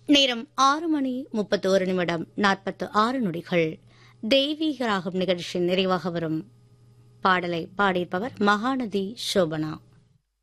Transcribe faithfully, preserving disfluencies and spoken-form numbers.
நேரம் ஆறு மணி முப்பத்தோரு நிமிடம் நாற்பத்து ஆறு நொடிகள். தெய்வீக ராகம் நிகழ்ச்சியின் நிறைவாக வரும் பாடலை பாடியிருப்பவர் மகாநதி சோபனா.